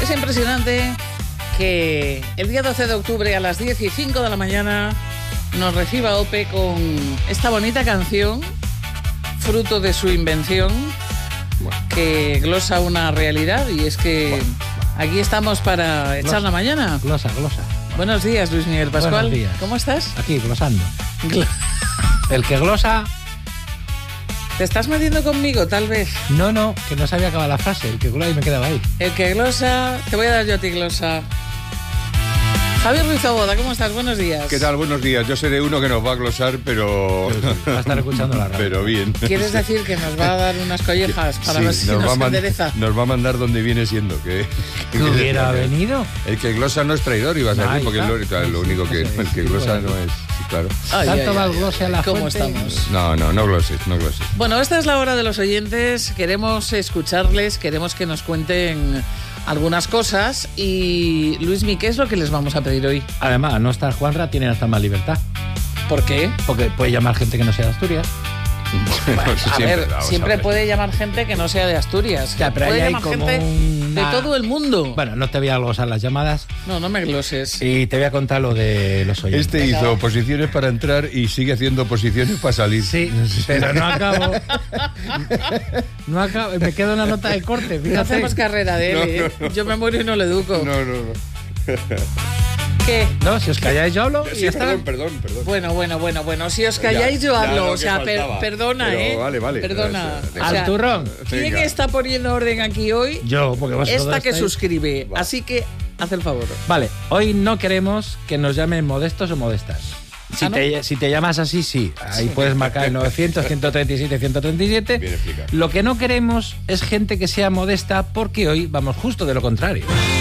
Es impresionante que el día 12 de octubre a las 10:05 de la mañana nos reciba Ope con esta bonita canción, fruto de su invención, que glosa una realidad, y es que aquí estamos para echar la mañana. Glosa. Buenos días, Luis Miguel Pascual. Buenos días. ¿Cómo estás? Aquí, glosando. El que glosa... ¿Te estás metiendo conmigo, tal vez? No, que no sabía acabar la frase. El que glosa y me quedaba ahí. El que glosa... Te voy a dar yo a ti glosa. Javier Ruiz Taboada, ¿cómo estás? Buenos días. ¿Qué tal? Buenos días. Yo seré uno que nos va a glosar, pero... Va a estar escuchando la radio. Pero bien. ¿Quieres decir que nos va a dar unas collejas para ver si nos endereza? Nos va a mandar donde viene siendo. Que hubiera venido. El que glosa no es traidor, ibas a decir, porque es lo único que... El que glosa no es... Sí, claro. ¿Tanto va el glose a la ¿Cómo fuente? estamos? No gloses. Bueno, esta es la hora de los oyentes. Queremos escucharles, queremos que nos cuenten algunas cosas. Y Luismi, ¿qué es lo que les vamos a pedir hoy? Además, al no estar Juanra, tienen hasta más libertad. ¿Por qué? Porque puede llamar gente que no sea de Asturias. Bueno, siempre puede llamar gente que no sea de Asturias. Ya, pero puede hay llamar como gente de todo el mundo. Bueno, no te voy a glosar las llamadas. No me gloses. Y te voy a contar lo de los oyentes. Este hizo posiciones para entrar y sigue haciendo posiciones para salir. Sí, pero no acabo. No acabo. Me queda una nota de corte, fíjate. No hacemos carrera de él, No. Yo me muero y no le educo. No. ¿Qué? No, si os calláis yo hablo y Sí, ya está. perdón. Bueno. Si os calláis yo hablo. lo O sea, que faltaba. perdona, Pero vale. Perdona. Venga. O sea, Al turrón. ¿quién Venga. está poniendo orden aquí hoy? Yo, porque vosotros Esta que estáis- suscribe. Va. Así que haz el favor. Vale, hoy no queremos que nos llamen modestos o modestas. ¿Ah, no? Si te llamas así, sí. Ahí puedes marcar el 900, 137, 137. Bien explicado. Lo que no queremos es gente que sea modesta, porque hoy vamos justo de lo contrario.